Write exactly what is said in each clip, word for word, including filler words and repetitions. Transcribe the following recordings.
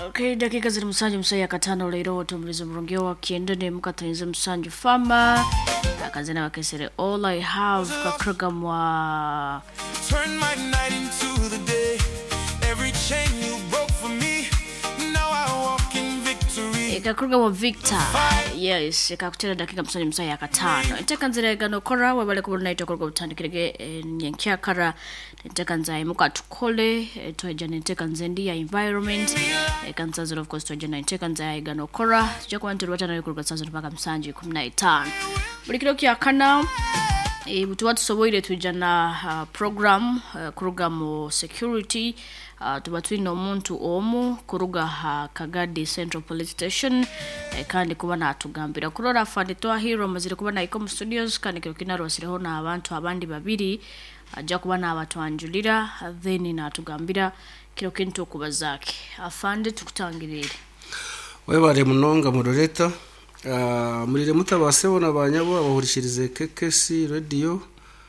Okay, dakika ziri musanju musaya katano leero tumurizo murongeo wa kiendene mukatayize musanju fama akazena bakesere all I have ka program wa turn my night into the day every chain you broke for me now I walk in victory ka program wa Victor yes ka kutera dakika musanju musaya katano iteka nzira gano kora wabale kubona ito kora gutandikirege nyankya kara iteka nzai mukatukole tojane iteka nzendi ya environment kansazo of course tojane iteka nzai gano kora tujja kwantu batana kuruka sazo mpaka msanji kumi na tano buli kilo kya kana e butu watu soboire tujana uh, program uh, program security uh, tubatwino omuntu omu kuruga uh, Kagadi Central Police Station uh, kandi kubana atugambira kurora afande to hero mazire kubana iko studios kandi kiro kinaro sireho na abantu abandi babiri ajja kubana abatu anjulira then na atugambira kiro kintu kubazake afande tukutangirire webare munonga muroreta Uh, murire mutabase bona banyabo abahurishirize K K C radio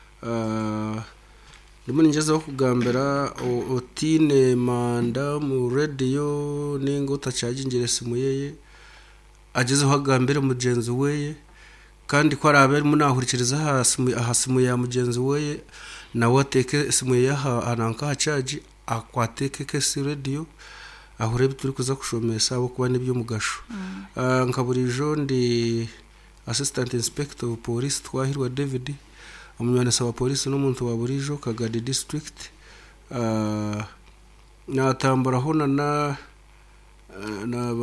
uh, ndimo ninjeza ho kugambira otine manda mu radio ningo tacaje ingerese muyeye ageze ho agambira mugenzi weye kandi ko arabe munahurishiriza hasi ahasimu ya mugenzi weye nawe ateke simu ya ananka hacaje akwate K K C radio ahure bituri kuza kushomesa abo kuba nibyo mugasho mm. uh, nkaburijo ndi assistant inspector of police twahirwa David umunyana saba police n'umuntu wa burijo Kagadi district uh, natambura hona na uh,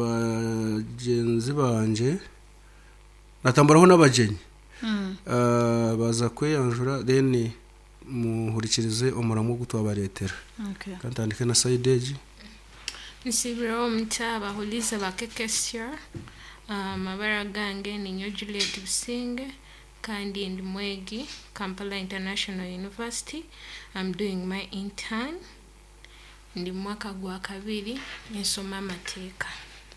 nabagenzi banje natambura hona bagenyi mm. uh, baza kweyanjura then muhurikirize umuramo gutwabaretera okay kantandike na sideage Nisibiro mtaba hulisa ba K K C uh, mabara gange ni Nyo Juliet Businge kandi ndi Mwegi Kampala International University. I'm doing my intern ndi mwaka gwa kabiri nisoma mateka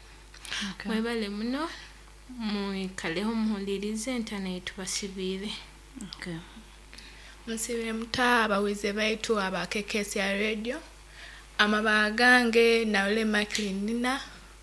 okay. Mwebale muno mwikaleho muhulirize internet basibire okay. Musibire mtaba wize baitu aba K K C radio amabagange na ule maklinina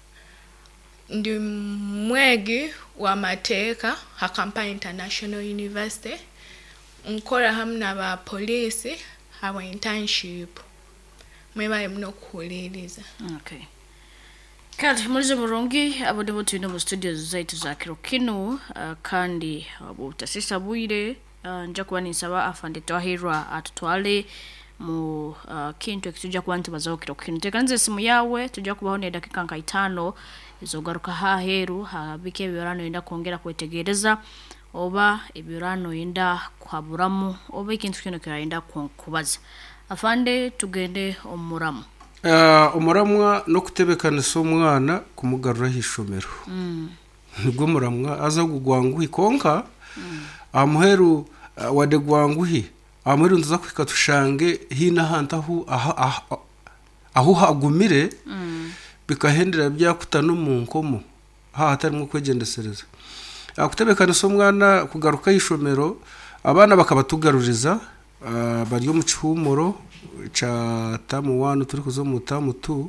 ndi Mwegi wa mateka ha Kampala International University nkora hamna ba police hawa internship mweba mno kuhuliriza okay kandi mulize murongi abode botino mu studios zaitu za Kirokino uh, kandi abo tasisa buire uh, nja kwani saba afande twahirwa atutwale mu uh, kintu ekitujja kwantu bazao Kirokino tekanze simu yawe tujja kubahone dakika nka itano izogaruka haheru habike ebirano yenda kuongera kwetegereza oba ebirano yenda kwaburamu oba ikintu kino kirayenda kubaza afande tugende omuramu uh, umuramwa no kutebekana so mwana kumugarura hishomero mm. nibwo muramwa aza kugwanguhi konka mm. amuheru uh, wade gwanguhi amuheru ntuza kwikatushange hina hantahu aha aho hagumire mm. bikahendera byakutano mu nkomo ha hatarimo kwegendesereza akutebekana so mwana kugaruka hishomero abana bakabatugaruriza uh, bari mu cyumuro cha tamu one turi kuzo mu tamu two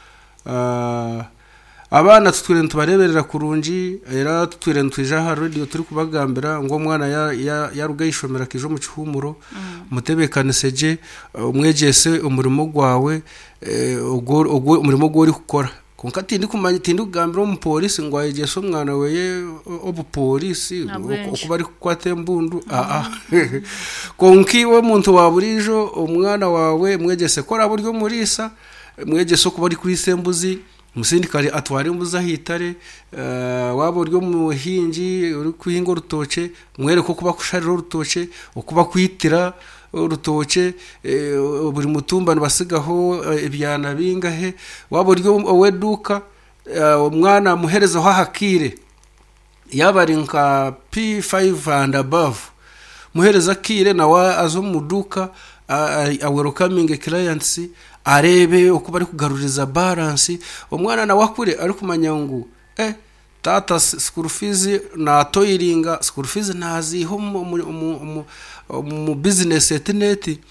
uh, abana tutwire tubareberera kurunji era tutwire twija ha radio turi kubagambira ngo mwana ya yaruga yishomera kijo mu cyumuro mm. mutebekane seje umwegese uh, umurimo gwawe ogwo uh, umurimo gwo uri gukora konkati ndi kumanya tindi kugambira mu police ngo ayegeso mwana weye obu police okubari kwate mbundu mm. a a konki we muntu waburijo umwana wawe mwegese kora buryo murisa mwegeso kubari kuri sembuzi musindikari atware mbuza hitare uh, wabo ryo muhingi uri kuhinga rutoce mwere ko kuba kusharira rutoce okuba kwitira rutoce e, buri mutumba basigaho ibyana e, bingahe wabo ryo weduka umwana uh, muhereza ho hakire yabari nka P five and above muhereza kire na wa azo muduka a welcoming clients arebe okuba ari kugaruriza balance umwana na wakure ari kumanya ngo eh tata school fees na toilinga school fees nazi ho mu mu business etnet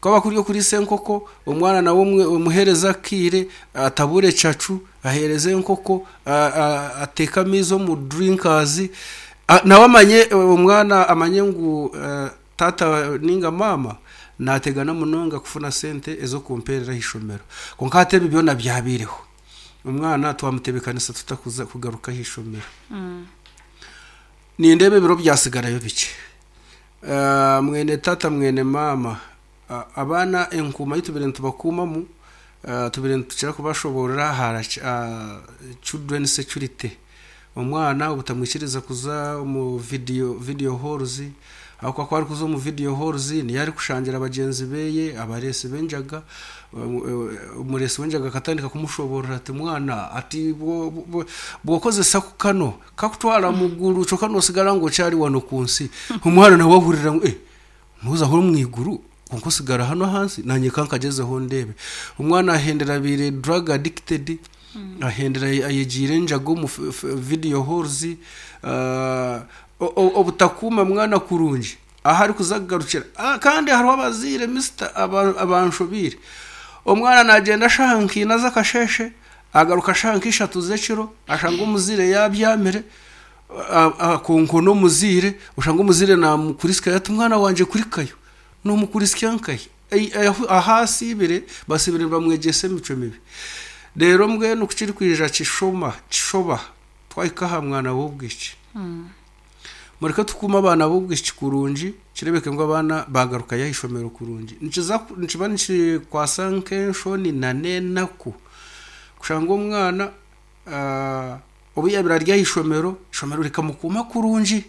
kwaba kuryo kuri senkoko umwana nawo umuhereza kire atabure cacu ahereze nkoko ateka mizo mu drinkers nawe amanye umwana amanye ngo tata ninga mama nategana munonga kufuna sente ezo kumperera hishomero konkate bibyo nabyabireho umwana twamutebekanisa tutakuza kugaruka hishomero mm. ni ndebe biro byasigarayo bike uh, mwene tata mwene mama uh, abana enkuma yitubire ntubakuma mu uh, tubire ntucira kubashobora hara uh, children security umwana ubutamwikiriza kuza mu video video halls ako kwari kuzo mu video halls ni yari kushangira abagenzi beye abarese benjaga umurese wenjaga katandika kumushobora ati mwana ati bwokoze sakukano kakutwara muguru cyo kano sigara ngo cyari wano kunsi umwana nawe wahurira eh muza horo mwiguru konko sigara hano hansi nanye kankageze ho ndebe umwana ahendera bire drug addicted mm. ahendera ayegire njago mu video halls uh, obutakuma mwana kurunji ahari kuzagarukira ah, kandi hari wabazire mister abanshobire umwana nagenda shanki naza kasheshe agaruka shanki eshatu z'ekiro ashanga umuzire yabyamere akonko no muzire ushanga umuzire na mukuriska yati umwana wanje kuri kayo no mukuriska yankaye ahasi ibire basibire bamwegese mico mibi rero mbwe no kuciri kwija cishoma cishoba twayikaha mwana wobwici mm. Mureka tukuma abana bubwishi kurunji kirebeke ngo abana bagaruka yahishomero kurunji nikiza nikibanshi kwa sanke shoni nane naku kushanga umwana uh, obuya birarya hishomero shomero rikamukuma kurunji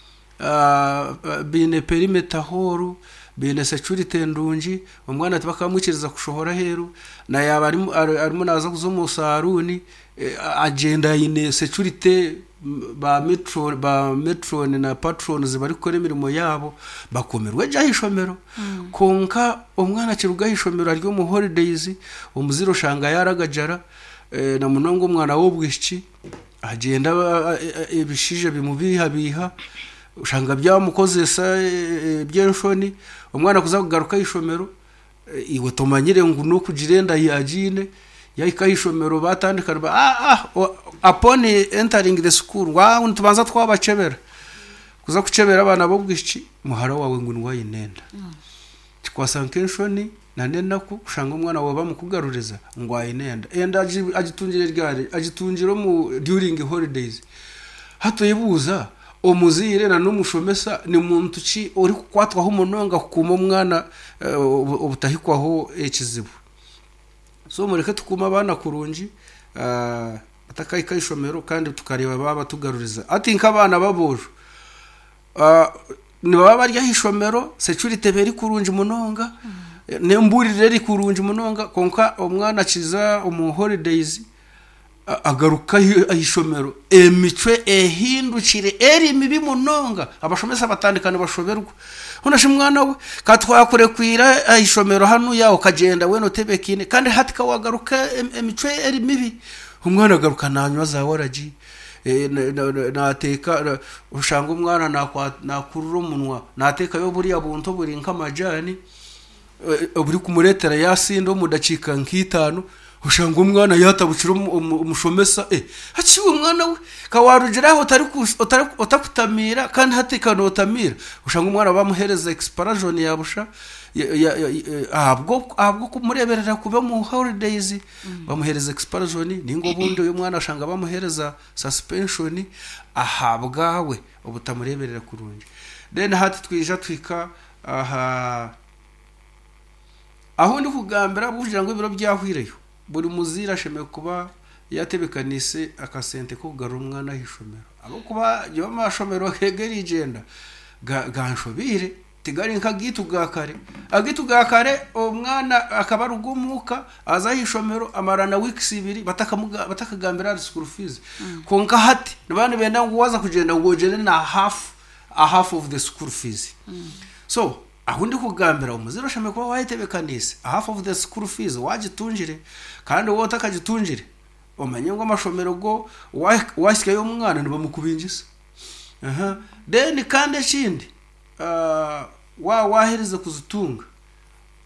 uh, bine perimeter horo bine security ndunji umwana atabakamukiriza kushohora heru na yaba arimo naza kuzomusaruni agenda ine security ba metro ba metro na patrons bari kore imirimo yabo bakomerwe jahishomero mm. konka umwana kirugahishomero aryo mu holidays umuziro shanga yaragajara e, na munongo umwana wobwishi agenda ebishije bimubiha biha ushanga byamukozesa e, byenshoni umwana kuzagugaruka hishomero e, iwe tomanyire ngo no kujirenda yajine yayikahishomero batandikana ah ah upon entering the school wa untubanza twabacebera kuza kucebera abana bobwishi muhara wawe ngo nwayinenda mm. Tikwasankenshoni nane nako kushanga umwana waba mukugaruriza ngo ayinenda enda agitungire ryari agitungiro mu during holidays hato yibuza omuzire na numushomesa ni muntu ki uri kwatwaho umunonga kukuma umwana ubutahikwaho uh, ekizibu so mureke tukuma abana kurunji uh, atakayikayishomero kandi tukareba baba tugaruriza ati nk'abana babojo uh, ni baba barya hishomero security beri kurunji munonga mm. nemburire ri kurunji munonga konka umwana kiza umu holidays uh, agaruka hishomero emicwe ehindukire eri mibi munonga abashomesa batandikana bashoberwa Honashi mwana we katwakure kwira hishomero hanu yawo kagenda weno tebekine kandi hatika wagaruka emicwe eri mibi umwana agaruka nanywa za waraji e, nateka na, ushanga umwana nakwa nakurura umunwa nateka yo buri abunto buri nkamajani e, buri kumuretera yasindo mu dakika nkitanu ushanga umwana yatabucira umushomesa eh haciwe umwana we kawarugiraho utari utakutamira kandi hatika no utamira ushanga umwana bamuhereza expiration yabusha abwo abwo kumureberera kuba mu holidays mm. bamuhereza expiration ningo bundi uyu mwana ashanga bamuhereza suspension ahabwawe ubutamureberera kurunje then hati twija twika aha aho ndi kugambira bugira ngo ibiro byahwireyo buri muzira sheme kuba yatebekanise akasente ko garumwana hishomero abo kuba yo mashomero hegeri igenda ganshobire tigari nkagitu gakare agitu gakare umwana akabarugumuka azahishomero amarana weeks ibiri batakamuga batakagambira school fees mm. konka hati nabane benda ngo waza kugenda ngo jene na half a half of the school fees mm. so ahundi kugambira umuziro shame kuba wahitebekanise a half of the school fees wagitunjire kandi wowe utakagitungire umanye ngo amashomero go wasike yo mwana ntibamukubinjisa aha then kandi kindi uh, wa wahereza kuzitunga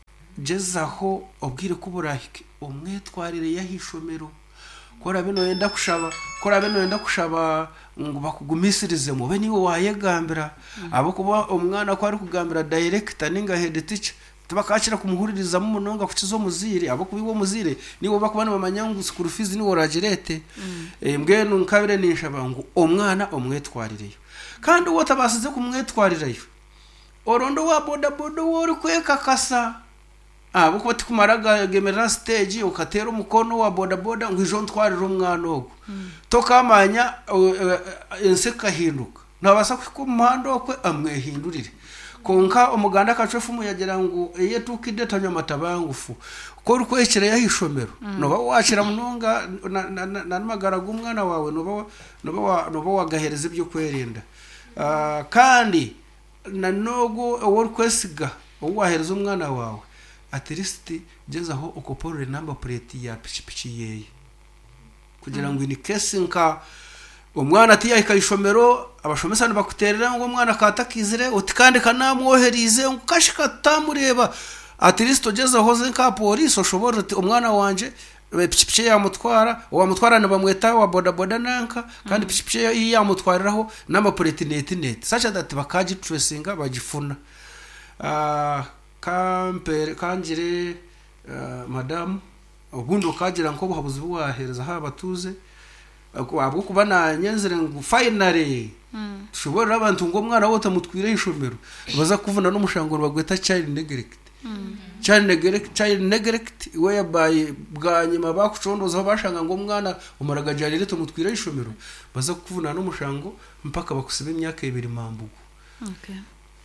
gezaho obwire kuburahike umwetwarire yahishomero kora bino yenda kushaba kora bino yenda kushaba ngo bakugumisirize mu be niwe wayegambira abo kuba umwana ko ari kugambira director ninga head teacher tubakakira kumuhuririza mu munonga kukizo muzire abo kubiwo muzire nibo bakubana bamanyangu school fees niwo ragirete mbwenu nkabire nishaba ngo umwana omwetwarireyo kandi uwo tabasize kumwetwarirayo orondo wa boda boda wori kweka kasa abo kuba tikumaraga gemera stage ukatera umukono wa boda boda ngo ijo ntwarira umwana ogo tokamanya enseka hinduka nabasa kumuhando kwe amwehindurire konka umuganda kacofu muyagera ngo eye tukide tanyo matabangufu ko rukwekera yahishomero noba washira munonga na magaraga umwana wawe noba noba noba wagahereza ibyo kwerinda kandi na nogo workwesiga uwahereza umwana wawe at least gezaho ukoporere number plate ya pichipichi yeye kugira ngo ni case nka umwana ati yakayishomero abashomesana bakuterera ngo umwana katakizire utikande kanamwoherize ukashika tamureba at least gezaho ze nka police ushobora ati umwana wanje pichipichi ya mutwara wa mutwara na bamweta wa boda boda nanka kandi pichipichi ya mutwariraho number plate net net such that bakaji tracinga bagifuna ah kampere kanjire uh, madam obundo kagira nko buhabuzi bwahereza ha batuze abo kubana nyenzere ngo finally mm. tushobora abantu ngo mwana wote mutwire ishomero baza kuvuna no mushango bagweta child neglect mm. child neglect child neglect whereby bwanyima bakucondoza bashanga ngo mwana umaraga jarire to mutwire ishomero baza kuvuna no mushango mpaka bakusibe imyaka ibiri mambugo okay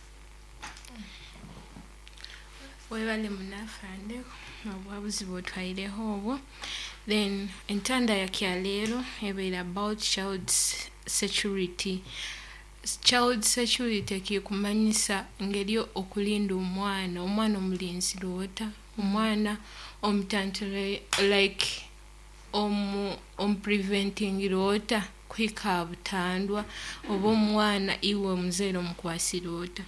webale munafande obwabuzi botwaireho obwo then entanda ya kyalero ebera about child security child security kikumanyisa ngeri okulinda omwana omwana omulinzi lota omwana omtantule like om om preventing lota kwika butandwa obo omwana iwe muzero mukwasirota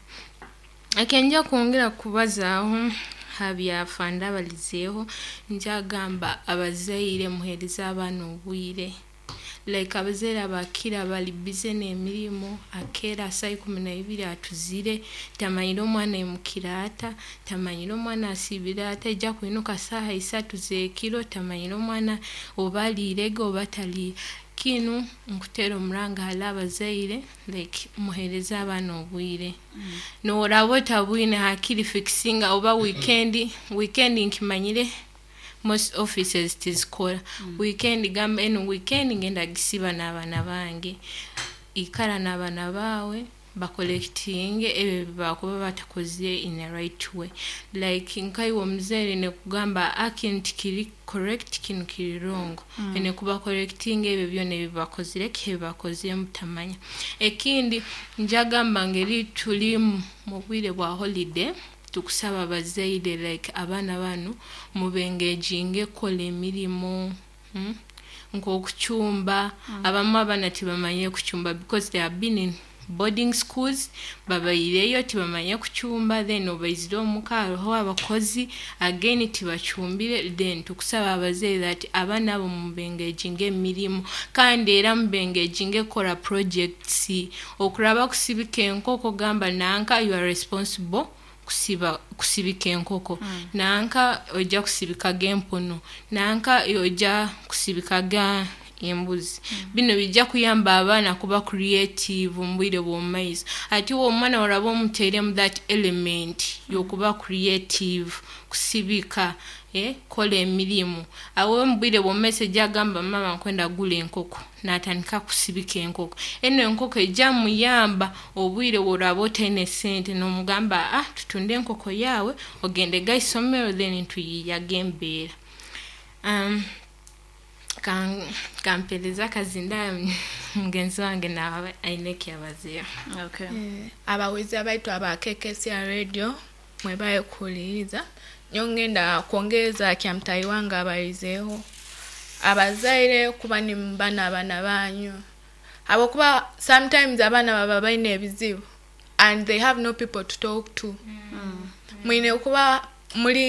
akenja kuongera kubazaho habya fanda balizeho njagamba abazaire muhereza abana obwire like abazera bakira bali busy n'emirimo akera sai kumi na ibiri atuzire tamanyiro mwana emukirata tamanyiro mwana asibirata ejja kuinuka saha isatu zekiro tamanyiro mwana obalirego obatali kinu nkutero muranga halaba zaire like muhereza abana obwire mm. no rabota bwine hakiri fixinga oba weekend weekend nkimanyire most offices tizikola mm. weekend gamba eno weekend ngenda gisiba n'abana bange ikara n'abana bawe ba collecting ebe bakuba batakoze in a right way like nkai wo mzere ne kugamba akinti kiri correct kinu kiri wrong mm. ene kuba correcting ebe byone bibakozire ke bakoze mutamanya ekindi njagamba ngeri tuli mu bwire bwa holiday tukusaba bazaide like abana banu mubengejinge kole emirimo hmm? nko kuchumba mm. abamama bana tibamanye kuchumba because they have been in boarding schools baba ireyo tibamanye kuchumba then obaiziro mukaro ho abakozi again tibachumbire then tukusaba abaze that abana abo mubengejinge emirimo kandi era mubengejinge kora projects okuraba kusibike enkoko gamba nanka you are responsible kusiba kusibika enkoko mm. nanka oja kusibika gempono nanka oja kusibika ga embuzi mm. bino bijja kuyamba abana kuba creative mbwire bo mais ati wo mwana orabo muterem that element yokuba creative kusibika eh kole emirimu awe mbwire bo message agamba mama nkwenda gule enkoko natandika kusibika enkoko eno enkoko ejja muyamba obwire orabo tene sente no mugamba ah tutunde enkoko yawe ogende gaisomero then into yagembera um kan kampeleza kazinda mgenzi wange na aineki abazia okay eh, abawezi abaitu abakekesi ya radio mwebaye kuliza nyongenda kuongeza kya mtai wanga abaizeho abazaire kuba ni mbana abana banyu abo kuba sometimes abana baba baine ebizibu and they have no people to talk to mm. mwine kuba muri